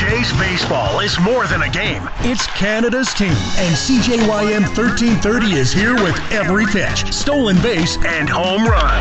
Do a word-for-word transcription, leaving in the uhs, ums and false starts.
Jays baseball is more than a game. It's Canada's team. And C J Y M thirteen thirty is here with every pitch, stolen base, and home run.